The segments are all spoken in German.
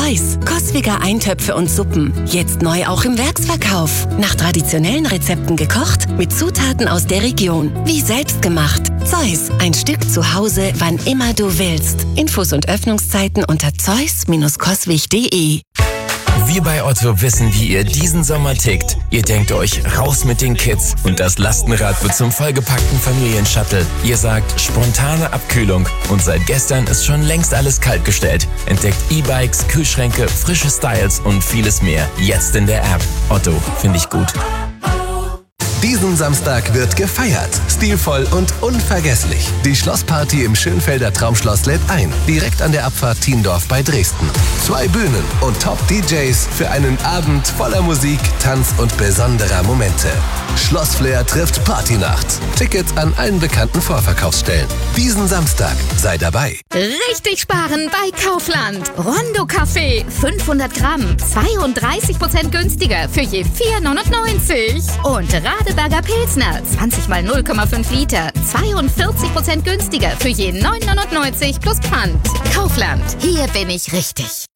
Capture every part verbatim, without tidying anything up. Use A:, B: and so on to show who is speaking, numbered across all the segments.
A: Zeus. Coswigger Eintöpfe und Suppen. Jetzt neu auch im Werksverkauf. Nach traditionellen Rezepten gekocht, mit Zutaten aus der Region. Wie selbst gemacht. Zeus. Ein Stück zu Hause, wann immer du willst. Infos und Öffnungszeiten unter zeus Bindestrich coswig Punkt de.
B: Wir bei Otto wissen, wie ihr diesen Sommer tickt. Ihr denkt euch, raus mit den Kids und das Lastenrad wird zum vollgepackten Familienshuttle. Ihr sagt, spontane Abkühlung und seit gestern ist schon längst alles kaltgestellt. Entdeckt E-Bikes, Kühlschränke, frische Styles und vieles mehr. Jetzt in der App. Otto, finde ich gut.
C: Diesen Samstag wird gefeiert. Stilvoll und unvergesslich. Die Schlossparty im Schönfelder Traumschloss lädt ein. Direkt an der Abfahrt Thiendorf bei Dresden. Zwei Bühnen und Top-D Js für einen Abend voller Musik, Tanz und besonderer Momente. Schlossflair trifft Partynacht. Tickets an allen bekannten Vorverkaufsstellen. Diesen Samstag sei dabei.
D: Richtig sparen bei Kaufland. Rondo Kaffee fünfhundert Gramm, zweiunddreißig Prozent günstiger für je vier neunundneunzig. Und Radeberger Pilsner, zwanzig mal null Komma fünf Liter, zweiundvierzig Prozent günstiger für je neun neunundneunzig plus Pfand. Kaufland, hier bin ich richtig.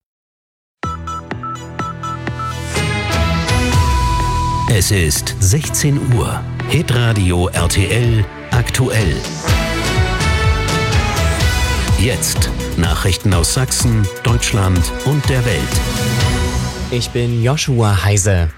E: Es ist sechzehn Uhr. Hitradio R T L aktuell. Jetzt Nachrichten aus Sachsen, Deutschland und der Welt.
F: Ich bin Joshua Heise.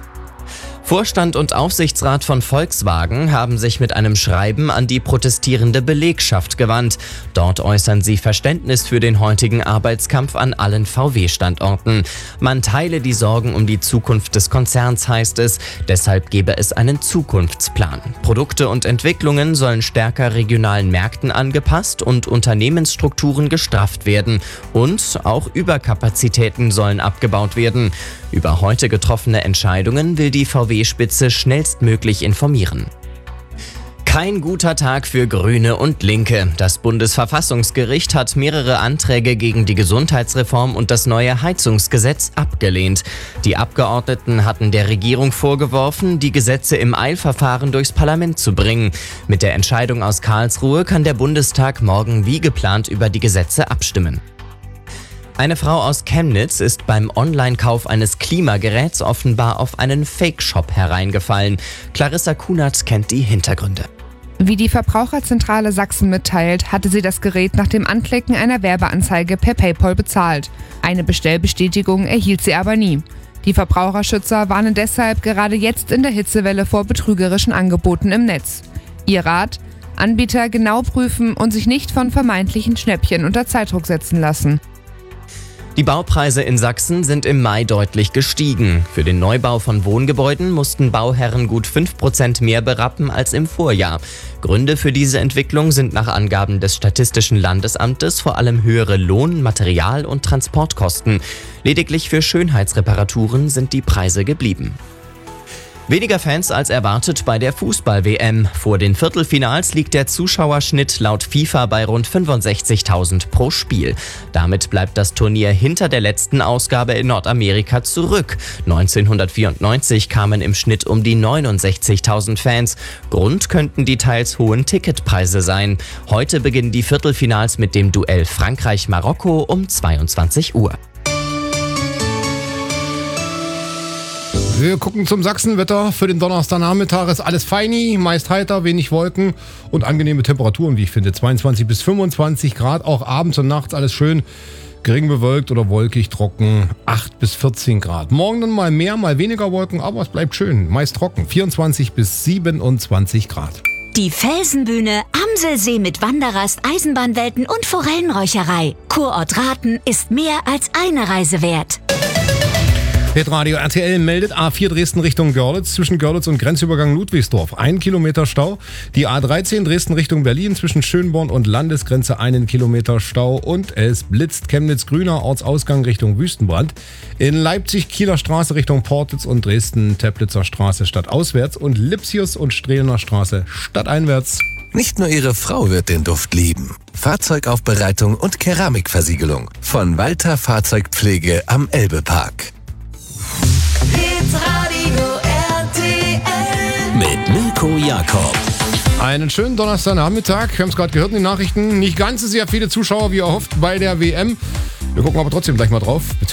F: Vorstand und Aufsichtsrat von Volkswagen haben sich mit einem Schreiben an die protestierende Belegschaft gewandt. Dort äußern sie Verständnis für den heutigen Arbeitskampf an allen V W-Standorten. Man teile die Sorgen um die Zukunft des Konzerns, heißt es. Deshalb gebe es einen Zukunftsplan. Produkte und Entwicklungen sollen stärker regionalen Märkten angepasst und Unternehmensstrukturen gestrafft werden. Und auch Überkapazitäten sollen abgebaut werden. Über heute getroffene Entscheidungen will die V W-Spitze schnellstmöglich informieren. Kein guter Tag für Grüne und Linke. Das Bundesverfassungsgericht hat mehrere Anträge gegen die Gesundheitsreform und das neue Heizungsgesetz abgelehnt. Die Abgeordneten hatten der Regierung vorgeworfen, die Gesetze im Eilverfahren durchs Parlament zu bringen. Mit der Entscheidung aus Karlsruhe kann der Bundestag morgen wie geplant über die Gesetze abstimmen. Eine Frau aus Chemnitz ist beim Online-Kauf eines Klimageräts offenbar auf einen Fake-Shop hereingefallen. Clarissa Kunert kennt die Hintergründe.
G: Wie die Verbraucherzentrale Sachsen mitteilt, hatte sie das Gerät nach dem Anklicken einer Werbeanzeige per PayPal bezahlt. Eine Bestellbestätigung erhielt sie aber nie. Die Verbraucherschützer warnen deshalb gerade jetzt in der Hitzewelle vor betrügerischen Angeboten im Netz. Ihr Rat? Anbieter genau prüfen und sich nicht von vermeintlichen Schnäppchen unter Zeitdruck setzen lassen.
F: Die Baupreise in Sachsen sind im Mai deutlich gestiegen. Für den Neubau von Wohngebäuden mussten Bauherren gut fünf Prozent mehr berappen als im Vorjahr. Gründe für diese Entwicklung sind nach Angaben des Statistischen Landesamtes vor allem höhere Lohn-, Material- und Transportkosten. Lediglich für Schönheitsreparaturen sind die Preise geblieben. Weniger Fans als erwartet bei der Fußball-W M. Vor den Viertelfinals liegt der Zuschauerschnitt laut FIFA bei rund fünfundsechzigtausend pro Spiel. Damit bleibt das Turnier hinter der letzten Ausgabe in Nordamerika zurück. neunzehnhundertvierundneunzig kamen im Schnitt um die neunundsechzigtausend Fans. Grund könnten die teils hohen Ticketpreise sein. Heute beginnen die Viertelfinals mit dem Duell Frankreich-Marokko um zweiundzwanzig Uhr.
H: Wir gucken zum Sachsenwetter. Für den Donnerstagnachmittag ist alles feini, meist heiter, wenig Wolken und angenehme Temperaturen, wie ich finde. zweiundzwanzig bis fünfundzwanzig Grad, auch abends und nachts alles schön gering bewölkt oder wolkig, trocken, acht bis vierzehn Grad. Morgen dann mal mehr, mal weniger Wolken, aber es bleibt schön, meist trocken, vierundzwanzig bis siebenundzwanzig Grad.
I: Die Felsenbühne, Amselsee mit Wanderrast, Eisenbahnwelten und Forellenräucherei. Kurort Rathen ist mehr als eine Reise wert.
H: Hitradio R T L meldet A vier Dresden Richtung Görlitz, zwischen Görlitz und Grenzübergang Ludwigsdorf. Ein Kilometer Stau. Die A dreizehn Dresden Richtung Berlin, zwischen Schönborn und Landesgrenze einen Kilometer Stau. Und es blitzt Chemnitz-Grüner, Ortsausgang Richtung Wüstenbrand. In Leipzig Kieler Straße Richtung Portitz und Dresden Teplitzer Straße stadtauswärts. Und Lipsius und Strehlener Straße stadteinwärts.
C: Nicht nur Ihre Frau wird den Duft lieben. Fahrzeugaufbereitung und Keramikversiegelung von Walter Fahrzeugpflege am Elbepark.
J: Hitradio R T L
E: mit Mirko Jakob.
H: Einen schönen Donnerstagnachmittag. Wir haben es gerade gehört in den Nachrichten. Nicht ganz so sehr viele Zuschauer wie erhofft bei der W M. Wir gucken aber trotzdem gleich mal drauf.